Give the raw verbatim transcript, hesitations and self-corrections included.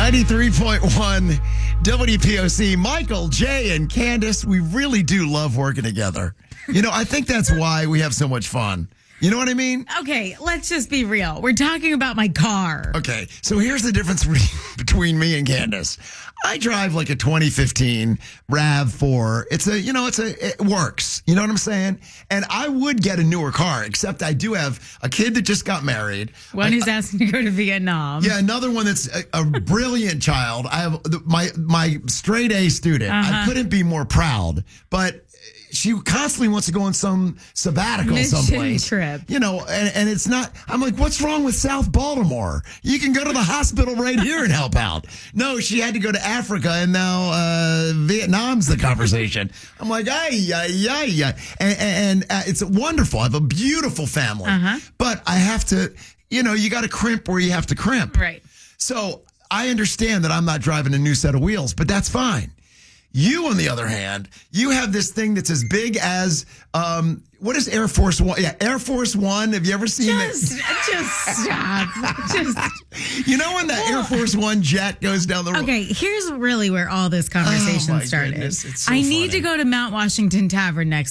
ninety-three point one W P O C. Michael, Jay, and Candace, we really do love working together. You know, I think that's why we have so much fun. You know what I mean? Okay, let's just be real. We're talking about my car. Okay, so here's the difference between me and Candace. I drive like a twenty fifteen RAV four. It's a, you know, it's a, it works. You know what I'm saying? And I would get a newer car, except I do have a kid that just got married. One I, who's asking to go to Vietnam. Yeah, another one that's a, a brilliant child. I have my my straight A student. Uh-huh. I couldn't be more proud, but she constantly wants to go on some sabbatical Mission someplace. trip. You know, and, and it's not, I'm like, what's wrong with South Baltimore? You can go to the hospital right here and help out. No, she had to go to Africa, and now uh, Vietnam's the conversation. I'm like, ay, ay, ay, ay. And, and uh, it's wonderful. I have a beautiful family. Uh-huh. But I have to, you know, you got to crimp where you have to crimp. Right. So I understand that I'm not driving a new set of wheels, but that's fine. You, on the other hand, you have this thing that's as big as, um, what is Air Force One? Yeah, Air Force One. Have you ever seen Just, that? just stop. Just. You know when the Air Force One jet goes down the road? Okay, here's really where all this conversation Oh, my started. goodness, it's so I need funny. to go to Mount Washington Tavern next